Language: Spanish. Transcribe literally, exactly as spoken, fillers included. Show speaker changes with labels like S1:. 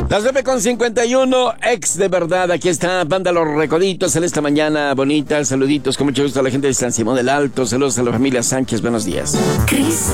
S1: Las nueve con cincuenta y uno, ex de verdad, aquí está Banda Los Recoditos en esta mañana bonita. Saluditos con mucho gusto a la gente de San Simón del Alto. Saludos a la familia Sánchez, buenos días.
S2: Cris